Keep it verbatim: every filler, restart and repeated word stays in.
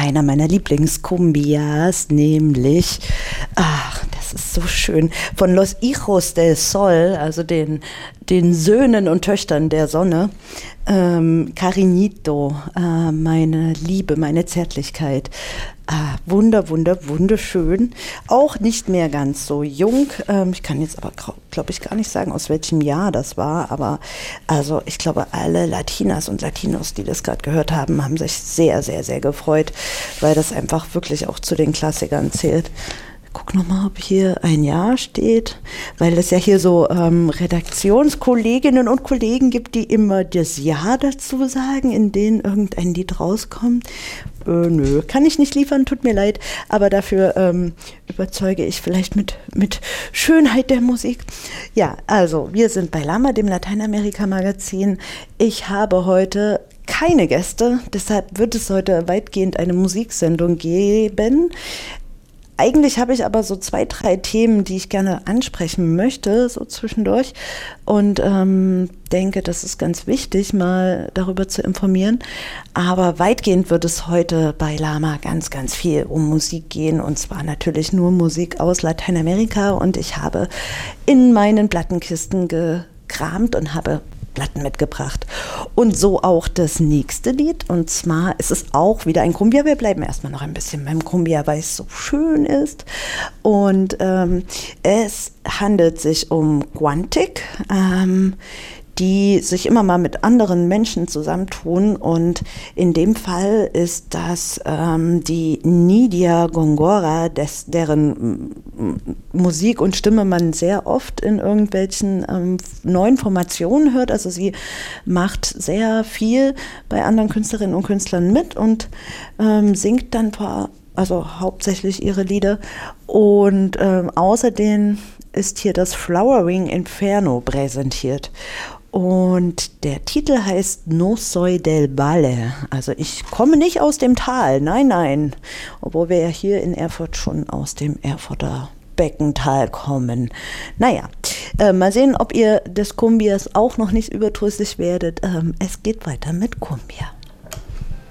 einer meiner Lieblingscumbias, nämlich, ach, das ist so schön, von Los Hijos del Sol, also den, den Söhnen und Töchtern der Sonne. Ähm, Cariñito, äh, meine Liebe, meine Zärtlichkeit. Ah, wunder, wunder, wunderschön. Auch nicht mehr ganz so jung. Ähm, ich kann jetzt aber, glaube ich, gar nicht sagen, aus welchem Jahr das war. Aber also ich glaube, alle Latinas und Latinos, die das gerade gehört haben, haben sich sehr, sehr, sehr gefreut, weil das einfach wirklich auch zu den Klassikern zählt. Guck nochmal, ob hier ein Jahr steht, weil es ja hier so ähm, Redaktionskolleginnen und Kollegen gibt, die immer das Jahr dazu sagen, in denen irgendein Lied rauskommt. Äh, nö, kann ich nicht liefern, tut mir leid, aber dafür ähm, überzeuge ich vielleicht mit, mit Schönheit der Musik. Ja, also wir sind bei Lama, dem Lateinamerika-Magazin. Ich habe heute keine Gäste, deshalb wird es heute weitgehend eine Musiksendung geben. Eigentlich habe ich aber so zwei, drei Themen, die ich gerne ansprechen möchte, so zwischendurch, und ähm, denke, das ist ganz wichtig, mal darüber zu informieren. Aber weitgehend wird es heute bei Lama ganz, ganz viel um Musik gehen, und zwar natürlich nur Musik aus Lateinamerika, und ich habe in meinen Plattenkisten gekramt und habe Platten mitgebracht. Und so auch das nächste Lied. Und zwar ist es auch wieder ein Cumbia. Wir bleiben erstmal noch ein bisschen beim Cumbia, weil es so schön ist. Und ähm, es handelt sich um Guantic, ähm, die sich immer mal mit anderen Menschen zusammentun. Und in dem Fall ist das ähm, die Nidia Góngora, des, deren m- Musik und Stimme man sehr oft in irgendwelchen ähm, neuen Formationen hört. Also sie macht sehr viel bei anderen Künstlerinnen und Künstlern mit und ähm, singt dann vor, also hauptsächlich ihre Lieder. Und ähm, außerdem ist hier das Flowering Inferno präsentiert. Und der Titel heißt No soy del Valle, also ich komme nicht aus dem Tal, nein, nein, obwohl wir ja hier in Erfurt schon aus dem Erfurter Beckental kommen. Naja, äh, mal sehen, ob ihr des Cumbias auch noch nicht überdrüssig werdet. Ähm, es geht weiter mit Cumbia.